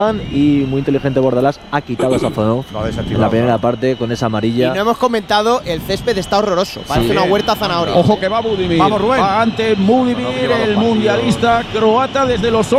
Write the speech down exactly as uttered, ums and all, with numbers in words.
y muy inteligente Bordalás ha quitado a Safronov en la primera parte con esa amarilla. Y no hemos comentado, el césped está horroroso, parece sí. una huerta zanahoria. Ojo que va Budimir. Vamos, Rubén. Va ante Budimir, el mundialista croata desde los